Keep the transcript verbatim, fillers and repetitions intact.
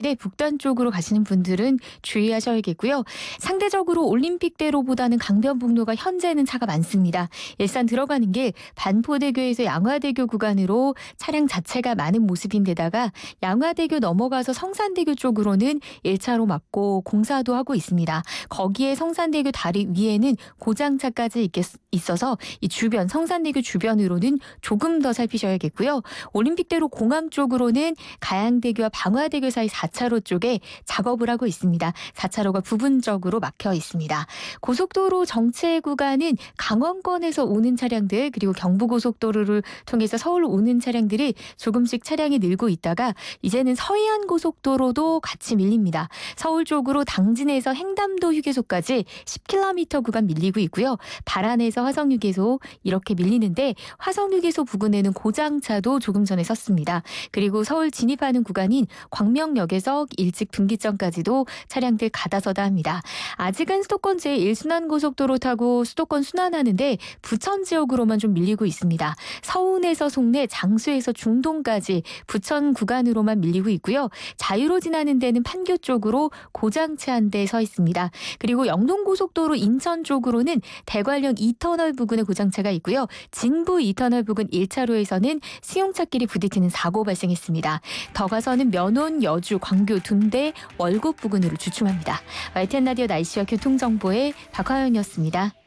네, 북단 쪽으로 가시는 분들은 주의하셔야겠고요. 상대적으로 올림픽대로보다는 강변북로가 현재는 차가 많습니다. 일산 들어가는 길 반포대교에서 양화대교 구간으로 차량 자체가 많은 모습인데다가 양화대교 넘어가서 성산대교 쪽으로는 일 차로 막고 공사도 하고 있습니다. 거기에 성산대교 다리 위에는 고장차까지 있겠, 있어서 이 주변 성산대교 주변으로는 조금 더 살피셔야겠고요. 올림픽대로 공항 쪽으로는 가양대교와 방화대교 사이 사 차로 쪽에 작업을 하고 있습니다. 사 차로가 부분적으로 막혀 있습니다. 고속도로 정체 구간은 강원권에서 오는 차량들 그리고 경부고속도로를 통해서 서울로 오는 차량들이 조금씩 차량이 늘고 있다가 이제는 서해안고속도로도 같이 밀립니다. 서울 쪽으로 당진에서 횡담도 휴게소까지 십 킬로미터 구간 밀리고 있고요. 발안에서 화성휴게소 이렇게 밀리는데 화성휴게소 부근에는 고장차도 조금 전에 섰습니다. 그리고 서울 진입하는 구간인 광명역에서 일찍 분기점까지도 차량들 가다서다 합니다. 아직은 수도권 제일 순환고속도로 타고 수도권 순환하는데 부천 지역으로만 좀 밀리고 있습니다. 서운에서 송내, 장수에서 중동까지 부천 구간으로만 밀리고 있고요. 자유로 지나는 데는 판교 쪽으로 고장차 한 대 서 있습니다. 그리고 영동고속도로 인천 쪽으로는 대관령 이 터널 부근에 고장차가 있고요. 진부 이 터널 부근 일 차로에서는 승용차끼리 부딪히는 사고 발생했습니다. 더 가서는 면원, 여주, 광교, 둔대, 월곡 부근으로 주춤합니다. 와이티엔 라디오 날씨와 교통정보의 박화연이었습니다.